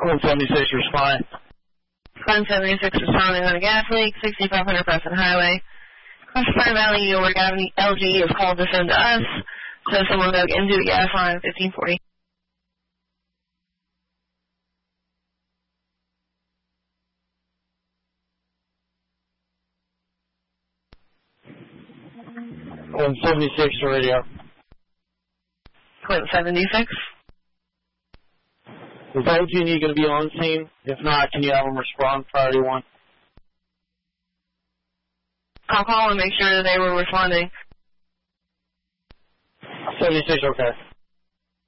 176 respond. 176 responding on a gas leak, 6500 Preston Highway. Crossfire Valley, York Avenue, LG has called to send to us. So someone dug into the gas line, 1540. On 76 radio. Clinton 76. Is OG&E going to be on scene? If not, can you have them respond priority 1? I'll call and make sure that they were responding. 76, okay.